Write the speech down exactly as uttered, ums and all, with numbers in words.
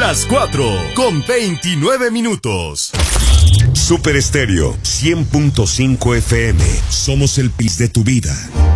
Las cuatro con veintinueve minutos. Super Estéreo cien punto cinco F M. Somos el pis de tu vida.